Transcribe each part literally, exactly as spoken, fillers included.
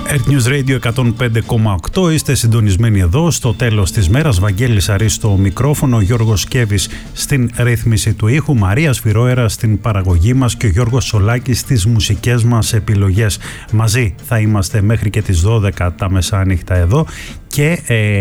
Earth News Radio εκατόν πέντε κόμμα οκτώ. Είστε συντονισμένοι εδώ στο τέλος της μέρας. Βαγγέλης Αρής στο μικρόφωνο, Γιώργος Σκέβης στην ρύθμιση του ήχου, Μαρία Σφυρόερα στην παραγωγή μας και ο Γιώργος Σολάκης στις μουσικές μας επιλογές. Μαζί θα είμαστε μέχρι και τις δώδεκα τα μεσάνυχτα εδώ και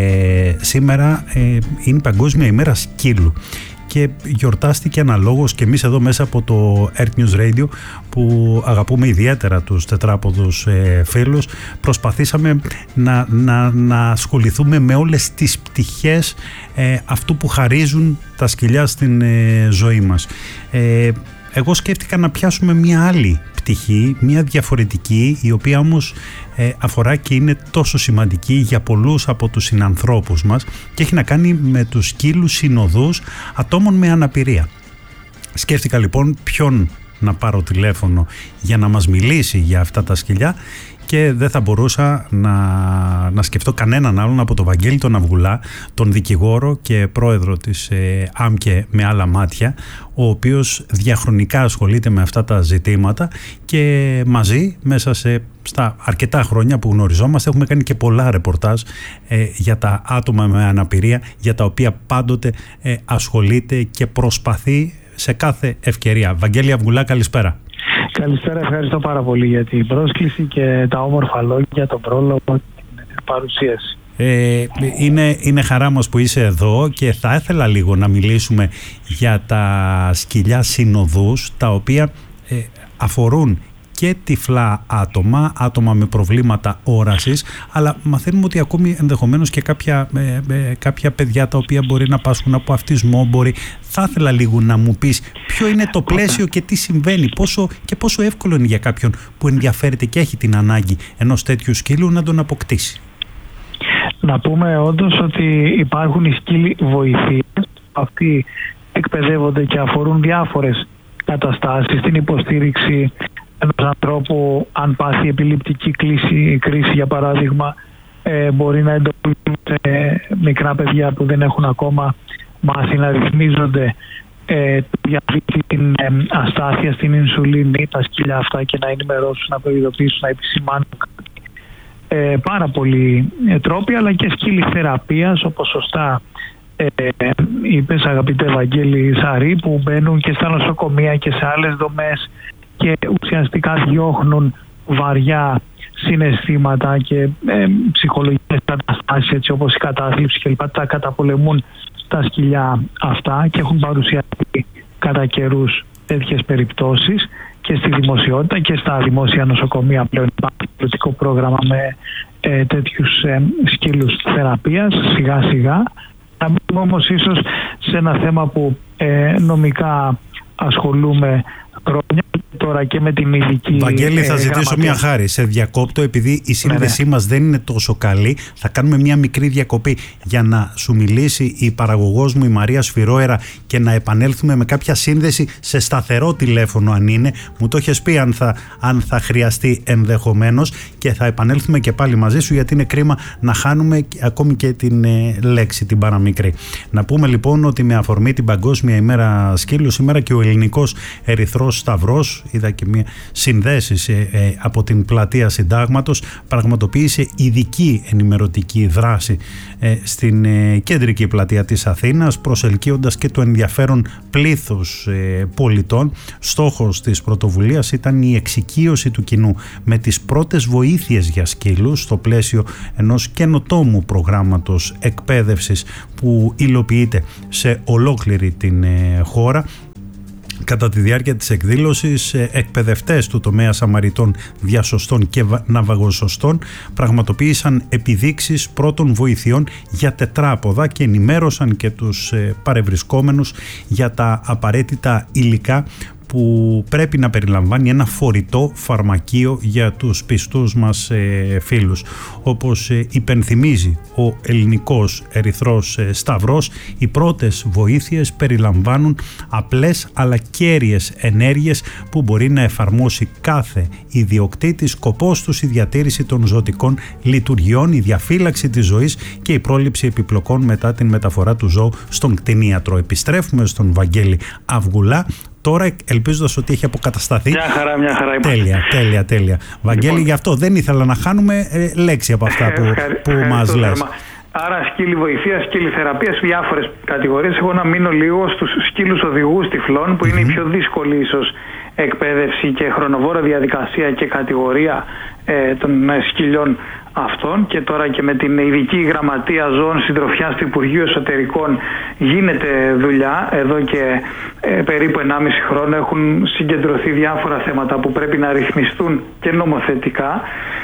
ε, σήμερα ε, είναι Παγκόσμια ημέρα σκύλου. Και γιορτάστηκε αναλόγως και εμείς εδώ μέσα από το Earth News Radio, που αγαπούμε ιδιαίτερα τους τετράποδους ε, φίλους, προσπαθήσαμε να, να, να ασχοληθούμε με όλες τις πτυχές ε, αυτού που χαρίζουν τα σκυλιά στην ε, ζωή μας. Ε, εγώ σκέφτηκα να πιάσουμε μια άλλη πτυχή, μια διαφορετική, η οποία όμως ε, αφορά και είναι τόσο σημαντική για πολλούς από τους συνανθρώπους μας και έχει να κάνει με τους σκύλους συνοδούς ατόμων με αναπηρία. Σκέφτηκα λοιπόν ποιον να πάρω τηλέφωνο για να μας μιλήσει για αυτά τα σκυλιά και δεν θα μπορούσα να, να σκεφτώ κανέναν άλλον από τον Βαγγέλη τον Αυγουλά, τον δικηγόρο και πρόεδρο της ε, ΆΜΚΕ με άλλα μάτια, ο οποίος διαχρονικά ασχολείται με αυτά τα ζητήματα και μαζί μέσα σε, στα αρκετά χρόνια που γνωριζόμαστε έχουμε κάνει και πολλά ρεπορτάζ ε, για τα άτομα με αναπηρία, για τα οποία πάντοτε ε, ασχολείται και προσπαθεί σε κάθε ευκαιρία. Βαγγέλη Αυγουλά, καλησπέρα. Καλησπέρα, ευχαριστώ πάρα πολύ για την πρόσκληση και τα όμορφα λόγια, τον πρόλογο και την παρουσίαση. Ε, είναι, είναι χαρά μας που είσαι εδώ και θα ήθελα λίγο να μιλήσουμε για τα σκυλιά συνοδούς, τα οποία ε, αφορούν και τυφλά άτομα, άτομα με προβλήματα όρασης, αλλά μαθαίνουμε ότι ακόμη ενδεχομένως και κάποια, ε, ε, κάποια παιδιά τα οποία μπορεί να πάσχουν από αυτισμό. Μπορεί. Θα ήθελα λίγο να μου πεις ποιο είναι το πλαίσιο και τι συμβαίνει, πόσο, και πόσο εύκολο είναι για κάποιον που ενδιαφέρεται και έχει την ανάγκη ενός τέτοιου σκύλου να τον αποκτήσει. Να πούμε όντως ότι υπάρχουν οι σκύλοι βοηθείες. Αυτοί εκπαιδεύονται και αφορούν διάφορες καταστάσεις, την υποστήριξη ενός ανθρώπου αν πάθει επιληπτική κρίση, κρίση για παράδειγμα, ε, μπορεί να εντοπίζονται μικρά παιδιά που δεν έχουν ακόμα μάθει να ρυθμίζονται ε, για την ε, αστάθεια στην ινσουλίνη, τα σκυλιά αυτά, και να ενημερώσουν, να προειδοποιήσουν, να επισημάνουν ε, πάρα πολλοί ε, τρόποι, αλλά και σκύλοι θεραπείας, όπως σωστά ε, είπες αγαπητέ Βαγγέλη Σαρή, που μπαίνουν και στα νοσοκομεία και σε άλλες δομές και ουσιαστικά διώχνουν βαριά συναισθήματα και ε, ψυχολογικές καταστάσεις, έτσι όπως η κατάθλιψη κλπ. Τα καταπολεμούν τα σκυλιά αυτά και έχουν παρουσιαστεί κατά καιρούς τέτοιες περιπτώσεις και στη δημοσιότητα και στα δημόσια νοσοκομεία πλέον υπάρχει πιλωτικό πρόγραμμα με ε, τέτοιους ε, σκύλους θεραπείας σιγά σιγά. Να μπούμε όμως ίσως σε ένα θέμα που ε, νομικά ασχολούμαι χρόνια τώρα και με την ειδική. Βαγγέλη, θα ε, ζητήσω γραμματεία. μια χάρη. Σε διακόπτω, επειδή η σύνδεσή μας δεν είναι τόσο καλή. Θα κάνουμε μια μικρή διακοπή για να σου μιλήσει η παραγωγός μου, η Μαρία Σφυρόερα, και να επανέλθουμε με κάποια σύνδεση σε σταθερό τηλέφωνο, αν είναι. Μου το έχεις πει αν θα, αν θα χρειαστεί ενδεχομένως, και θα επανέλθουμε και πάλι μαζί σου, γιατί είναι κρίμα να χάνουμε ακόμη και την ε, λέξη, την παραμικρή. Να πούμε λοιπόν ότι με αφορμή την Παγκόσμια ημέρα σκύλου, σήμερα και ο Ελληνικός Ερυθρός Σταυρός, είδα και μια συνδέσεις ε, ε, από την πλατεία Συντάγματος, πραγματοποίησε ειδική ενημερωτική δράση ε, στην ε, κεντρική πλατεία της Αθήνας, προσελκύοντας και το ενδιαφέρον πλήθους ε, πολιτών. Στόχος της πρωτοβουλίας ήταν η εξοικείωση του κοινού με τις πρώτες βοήθειες για σκύλους στο πλαίσιο ενός καινοτόμου προγράμματος εκπαίδευσης που υλοποιείται σε ολόκληρη την ε, χώρα. Κατά τη διάρκεια της εκδήλωσης, εκπαιδευτές του τομέα Σαμαριτών, διασωστών και ναυαγοσωστών πραγματοποίησαν επιδείξεις πρώτων βοηθειών για τετράποδα και ενημέρωσαν και τους παρευρισκόμενους για τα απαραίτητα υλικά που πρέπει να περιλαμβάνει ένα φορητό φαρμακείο για τους πιστούς μας ε, φίλους. Όπως ε, υπενθυμίζει ο Ελληνικός Ερυθρός ε, Σταυρός, οι πρώτες βοήθειες περιλαμβάνουν απλές αλλά κέρυες ενέργειες που μπορεί να εφαρμόσει κάθε ιδιοκτήτης. Σκοπός τους η διατήρηση των ζωτικών λειτουργιών, η διαφύλαξη της ζωής και η πρόληψη επιπλοκών μετά την μεταφορά του ζώου στον κτηνίατρο. Επιστρέφουμε στον Βαγγέλη Αυγουλά, τώρα, ελπίζοντας ότι έχει αποκατασταθεί. Μια χαρά, μια χαρά είμαστε. Τέλεια, τέλεια, τέλεια. Βαγγέλη, λοιπόν, γι' αυτό δεν ήθελα να χάνουμε ε, λέξη από αυτά που, που μας λες. Άρα σκύλοι βοηθείας, σκύλοι θεραπείας, διάφορες κατηγορίες. Εγώ να μείνω λίγο στους σκύλους οδηγούς τυφλών, που mm-hmm. είναι η πιο δύσκολη ίσως εκπαίδευση και χρονοβόρα διαδικασία και κατηγορία ε, των ε, σκυλιών αυτών, και τώρα και με την ειδική γραμματεία ζώων συντροφιάς του Υπουργείου Εσωτερικών γίνεται δουλειά. Εδώ και ε, περίπου ενάμιση χρόνο έχουν συγκεντρωθεί διάφορα θέματα που πρέπει να ρυθμιστούν και νομοθετικά.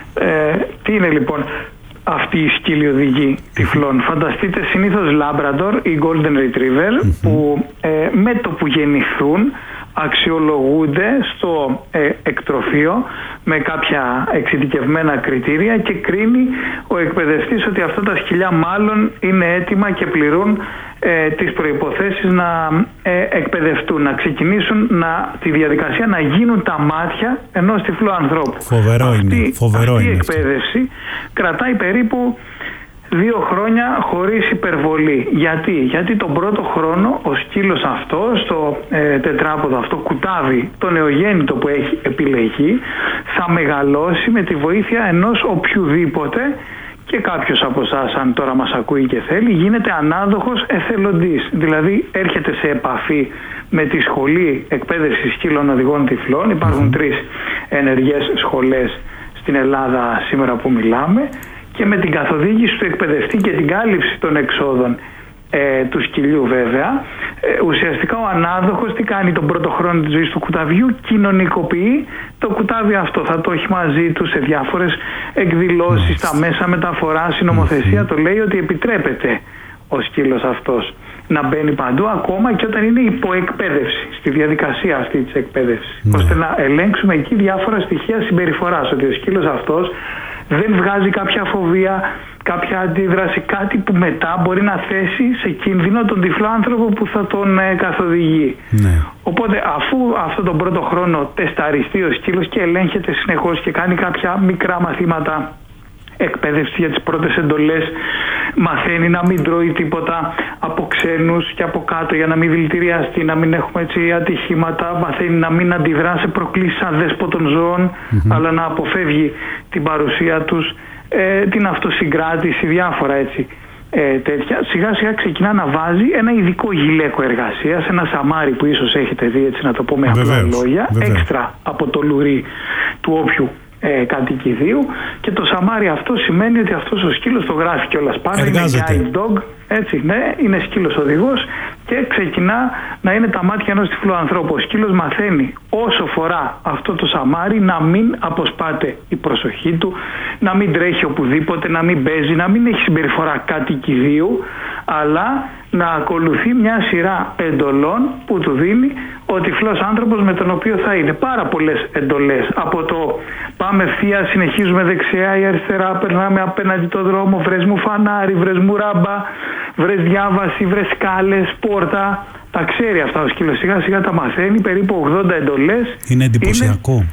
Ε, τι είναι λοιπόν αυτή η σκύλοι οδηγοί τυφλών? Φανταστείτε συνήθως Labrador ή Golden Retriever, mm-hmm. που ε, με το που γεννηθούν αξιολογούνται στο ε, εκτροφείο με κάποια εξειδικευμένα κριτήρια και κρίνει ο εκπαιδευτής ότι αυτά τα σκυλιά μάλλον είναι έτοιμα και πληρούν ε, τις προϋποθέσεις να ε, εκπαιδευτούν, να ξεκινήσουν να, τη διαδικασία να γίνουν τα μάτια ενός τυφλού ανθρώπου. Φοβερό αυτή, είναι. Φοβερό αυτή είναι η εκπαίδευση αυτό. Κρατάει περίπου δύο χρόνια χωρίς υπερβολή. Γιατί? Γιατί τον πρώτο χρόνο ο σκύλος αυτός, το ε, τετράποδο αυτό κουτάβι, το νεογέννητο που έχει επιλεγεί, θα μεγαλώσει με τη βοήθεια ενός οποιουδήποτε, και κάποιος από εσάς, αν τώρα μας ακούει και θέλει, γίνεται ανάδοχος εθελοντής. Δηλαδή έρχεται σε επαφή με τη σχολή εκπαίδευσης σκύλων οδηγών τυφλών. Υπάρχουν mm-hmm. τρεις ενεργές σχολές στην Ελλάδα σήμερα που μιλάμε, και με την καθοδήγηση του εκπαιδευτή και την κάλυψη των εξόδων ε, του σκυλιού βέβαια, ε, ουσιαστικά ο ανάδοχος τι κάνει τον πρώτο χρόνο της ζωής του κουταβιού? Κοινωνικοποιεί το κουτάβι αυτό, θα το έχει μαζί του σε διάφορες εκδηλώσεις, στα μέσα μεταφοράς. Η νομοθεσία το λέει ότι επιτρέπεται ο σκύλος αυτός να μπαίνει παντού, ακόμα και όταν είναι υποεκπαίδευση, στη διαδικασία αυτή της εκπαίδευσης, mm. ώστε να ελέγξουμε εκεί διάφορα στοιχεία συμπεριφοράς, ότι ο σκύλος αυτός δεν βγάζει κάποια φοβία, κάποια αντίδραση, κάτι που μετά μπορεί να θέσει σε κίνδυνο τον τυφλό άνθρωπο που θα τον ε, καθοδηγεί. Ναι. Οπότε αφού αυτό τον πρώτο χρόνο τεσταριστεί ο σκύλος και ελέγχεται συνεχώς και κάνει κάποια μικρά μαθήματα εκπαίδευση για τις πρώτες εντολές, μαθαίνει να μην τρώει τίποτα από ξένους και από κάτω για να μην δηλητηριαστεί, να μην έχουμε έτσι ατυχήματα, μαθαίνει να μην αντιδρά σε προκλήσεις αδέσποτων ζώων, mm-hmm. αλλά να αποφεύγει την παρουσία τους, ε, την αυτοσυγκράτηση, διάφορα έτσι ε, τέτοια. Σιγά σιγά ξεκινά να βάζει ένα ειδικό γυλαίκο εργασίας, ένα σαμάρι που ίσως έχετε δει, έτσι να το πω με απλά λόγια, έξτρα από το λουρί του όποιου Ε, κατοικιδίου, και το σαμάρι αυτό σημαίνει ότι αυτός ο σκύλος, το γράφει κιόλας πάνω, εργάζεται. Είναι guide dog, έτσι, ναι, είναι σκύλος οδηγός, και ξεκινά να είναι τα μάτια ενός τυφλού ανθρώπου. Ο σκύλος μαθαίνει όσο φορά αυτό το σαμάρι να μην αποσπάται η προσοχή του, να μην τρέχει οπουδήποτε, να μην παίζει, να μην έχει συμπεριφορά κατοικιδίου, αλλά να ακολουθεί μια σειρά εντολών που του δίνει ο τυφλός άνθρωπος με τον οποίο θα είναι. Πάρα πολλές εντολές. Από το πάμε ευθεία, συνεχίζουμε δεξιά ή αριστερά, περνάμε απέναντι το δρόμο, βρες μου φανάρι, βρες μου ράμπα, βρες διάβαση, βρες σκάλες, πόρτα. Τα ξέρει αυτά ο σκύλος, σιγά σιγά τα μαθαίνει, περίπου ογδόντα εντολές. Είναι εντυπωσιακό. Είναι,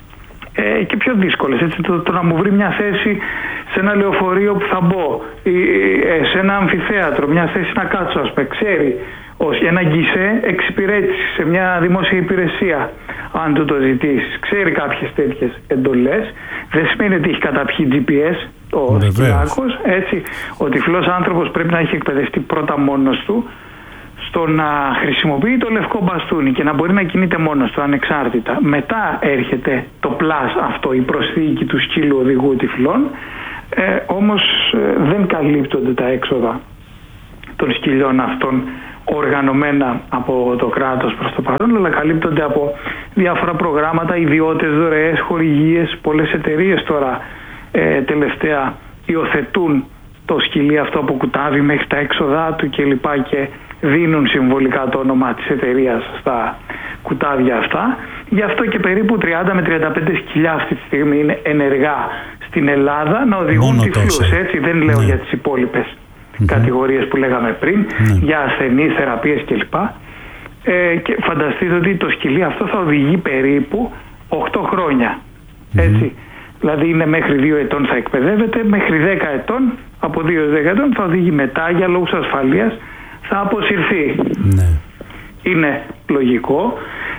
ε, και πιο δύσκολες. Έτσι, το, το να μου βρει μια θέση σε ένα λεωφορείο που θα μπω, ή, ε, σε ένα αμφιθέατρο, μια θέση να κάτσω, ας πούμε, ξέρει. Ως ένα γκισέ εξυπηρέτηση σε μια δημόσια υπηρεσία, αν του το ζητήσεις, ξέρει κάποιες τέτοιες εντολές. Δεν σημαίνει ότι έχει καταπιεί τζι πι ες ο σκυλάκος, έτσι. Ο τυφλός άνθρωπος πρέπει να έχει εκπαιδευτεί πρώτα μόνος του στο να χρησιμοποιεί το λευκό μπαστούνι και να μπορεί να κινείται μόνος του ανεξάρτητα. Μετά έρχεται το πλάς αυτό, η προσθήκη του σκύλου οδηγού τυφλών, ε, όμως ε, δεν καλύπτονται τα έξοδα των σκυλιών αυτών οργανωμένα από το κράτος προς το παρόν, αλλά καλύπτονται από διάφορα προγράμματα, ιδιώτες, δωρεές, χορηγίες. Πολλές εταιρείες τώρα ε, τελευταία υιοθετούν το σκυλί αυτό από κουτάβι μέχρι τα έξοδά του κλπ. Και δίνουν συμβολικά το όνομα της εταιρείας στα κουτάβια αυτά. Γι' αυτό και περίπου τριάντα με τριάντα πέντε σκυλιά αυτή τη στιγμή είναι ενεργά στην Ελλάδα να οδηγούν τυφλούς. Έτσι, δεν λέω ναι. για τις υπόλοιπες Mm-hmm. κατηγορίες που λέγαμε πριν, mm-hmm. για ασθενείς, θεραπείες κλπ. Ε, και φανταστείτε ότι το σκυλί αυτό θα οδηγεί περίπου οκτώ χρόνια. Mm-hmm. Έτσι. Δηλαδή είναι μέχρι δύο ετών θα εκπαιδεύεται, μέχρι δέκα ετών, από δύο έως δέκα ετών θα οδηγεί, μετά για λόγους ασφαλείας θα αποσυρθεί. Mm-hmm. Είναι λογικό,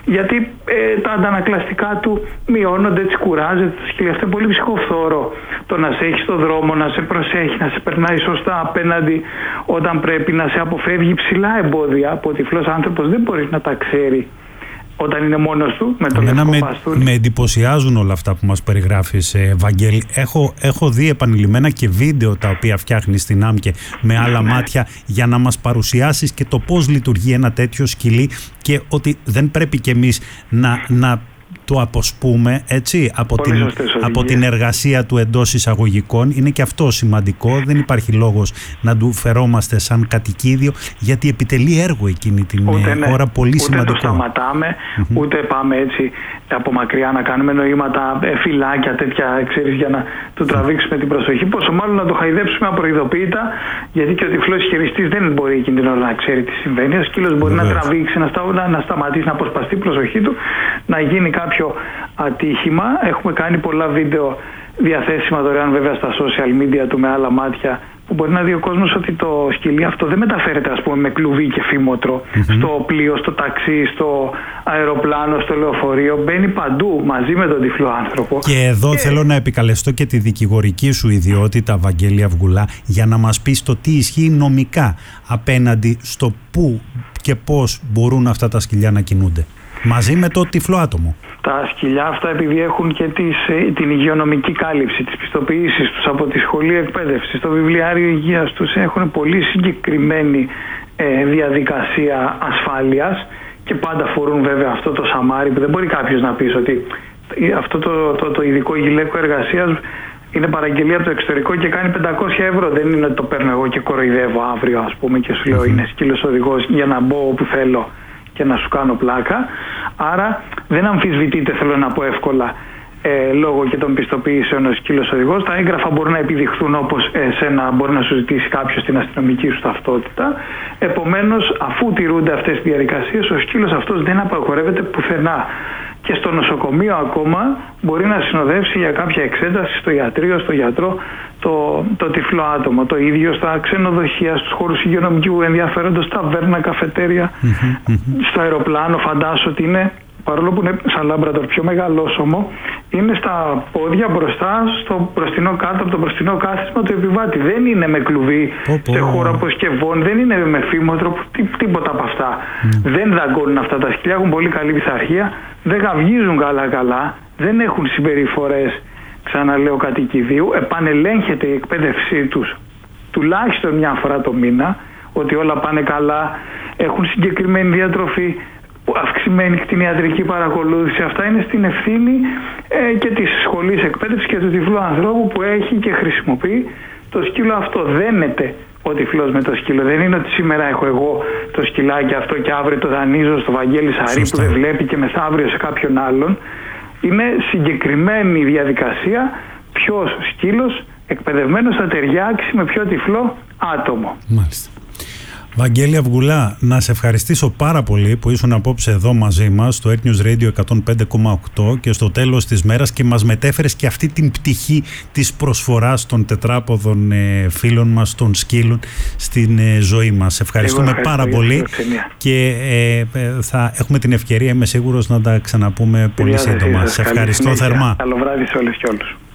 γιατί ε, τα αντανακλαστικά του μειώνονται, έτσι κουράζεται το σκυλί. Αυτό είναι πολύ ψυχοφθόρο, το να σε έχει στο δρόμο, να σε προσέχει, να σε περνάει σωστά απέναντι όταν πρέπει, να σε αποφεύγει ψηλά εμπόδια που ο τυφλός άνθρωπος δεν μπορεί να τα ξέρει όταν είναι μόνος του με το λευκό με, μπαστούνι. Με εντυπωσιάζουν όλα αυτά που μας περιγράφεις, ε, Βαγγέλη. Έχω, έχω δει επανειλημμένα και βίντεο τα οποία φτιάχνεις στην ΆΜΚΕ με άλλα ναι. μάτια, για να μας παρουσιάσεις και το πώς λειτουργεί ένα τέτοιο σκυλί και ότι δεν πρέπει κι εμείς να... να το αποσπούμε, έτσι, από την, από την εργασία του εντός εισαγωγικών. Είναι και αυτό σημαντικό. Δεν υπάρχει λόγος να του φερόμαστε σαν κατοικίδιο, γιατί επιτελεί έργο εκείνη την ούτε, ναι. ώρα πολύ ούτε σημαντικό. Ούτε το σταματάμε, mm-hmm. ούτε πάμε έτσι από μακριά να κάνουμε νοήματα, φυλάκια τέτοια, ξέρεις, για να του τραβήξουμε την προσοχή. Πόσο μάλλον να το χαϊδέψουμε απροειδοποίητα, γιατί και ο τυφλός χειριστής δεν μπορεί εκείνη την ώρα να ξέρει τι συμβαίνει. Ο σκύλος μπορεί Βεβαίως. να τραβήξει, να, στα, να σταματήσει, να αποσπαστεί η προσοχή του, να γίνει κάποιο ατύχημα. Έχουμε κάνει πολλά βίντεο διαθέσιμα δωρεάν βέβαια στα social media του με άλλα μάτια, που μπορεί να δει ο κόσμος ότι το σκυλί αυτό δεν μεταφέρεται, ας πούμε, με κλουβί και φήμοτρο mm-hmm. στο πλοίο, στο ταξί, στο αεροπλάνο, στο λεωφορείο. Μπαίνει παντού μαζί με τον τυφλό άνθρωπο. Και εδώ και... θέλω να επικαλεστώ και τη δικηγορική σου ιδιότητα, Βαγγέλη Αυγουλά, για να μας πεις το τι ισχύει νομικά απέναντι στο πού και πώς μπορούν αυτά τα σκυλιά να κινούνται μαζί με το τυφλό άτομο. Τα σκυλιά αυτά, επειδή έχουν και τις, την υγειονομική κάλυψη, τις πιστοποιήσεις τους από τη σχολή εκπαίδευσης, το βιβλιάριο υγείας τους, έχουν πολύ συγκεκριμένη ε, διαδικασία ασφάλειας και πάντα φορούν βέβαια αυτό το σαμάρι, που δεν μπορεί κάποιος να πει ότι αυτό το, το, το ειδικό γυλαίκο εργασίας είναι παραγγελία από το εξωτερικό και κάνει πεντακόσια ευρώ. Δεν είναι ότι το παίρνω εγώ και κοροϊδεύω αύριο, ας πούμε, και σου λέω είναι σκύλος οδηγός για να μπω όπου θέλω και να σου κάνω πλάκα. Άρα δεν αμφισβητείται, θέλω να πω εύκολα, ε, λόγω και των πιστοποιήσεων ο σκύλος οδηγός. Τα έγγραφα μπορούν να επιδειχθούν όπως εσένα μπορεί να σου ζητήσει κάποιος την αστυνομική σου ταυτότητα. Επομένως, αφού τηρούνται αυτές τις διαδικασίες, ο σκύλος αυτός δεν απαγορεύεται πουθενά. Και στο νοσοκομείο ακόμα μπορεί να συνοδεύσει για κάποια εξέταση στο ιατρείο, στο γιατρό, το, το τυφλό άτομο. Το ίδιο στα ξενοδοχεία, στους χώρους υγειονομικού ενδιαφέροντος, ταβέρνα, καφετέρια, mm-hmm, mm-hmm. στο αεροπλάνο. Φαντάσου ότι είναι, παρόλο που είναι σαν λάμπρατορ πιο μεγαλόσωμο, είναι στα πόδια μπροστά, στο μπροστινό κάτω από το μπροστινό κάθισμα του επιβάτη. Δεν είναι με κλουβί oh, σε χώρο αποσκευών, δεν είναι με φήμοτρο, τί, τίποτα από αυτά. Mm. Δεν δαγκώνουν αυτά τα σκυλιά, έχουν πολύ καλή πειθαρχία, δεν γαυγίζουν καλά-καλά, δεν έχουν συμπεριφορές, ξαναλέω, κατοικιδίου. Επανελέγχεται η εκπαίδευσή τους τουλάχιστον μια φορά το μήνα, ότι όλα πάνε καλά, έχουν συγκεκριμένη διατροφή, αυξημένη κτηνιατρική παρακολούθηση. Αυτά είναι στην ευθύνη ε, και της σχολής εκπαίδευσης και του τυφλού ανθρώπου που έχει και χρησιμοποιεί το σκύλο αυτό. Δένεται ο τυφλός με το σκύλο. Δεν είναι ότι σήμερα έχω εγώ το σκυλάκι αυτό και αύριο το δανείζω στο Βαγγέλη Σαρή που δεν βλέπει και μεθαύριο σε κάποιον άλλον. Είναι συγκεκριμένη διαδικασία ποιος σκύλος εκπαιδευμένος θα ταιριάξει με ποιο τυφλό άτομο. Μάλιστα. Βαγγέλη Αυγουλά, να σε ευχαριστήσω πάρα πολύ που ήσουν απόψε εδώ μαζί μας στο Earth News Radio εκατόν πέντε κόμμα οκτώ και στο τέλος της μέρας και μας μετέφερες και αυτή την πτυχή της προσφοράς των τετράποδων ε, φίλων μας, των σκύλων στην ε, ζωή μας. Σε ευχαριστούμε πάρα πολύ και ε, ε, θα έχουμε την ευκαιρία, είμαι σίγουρος, να τα ξαναπούμε πολύ σύντομα. Σε ευχαριστώ θερμά. Καλό βράδυ σε όλες και όλους.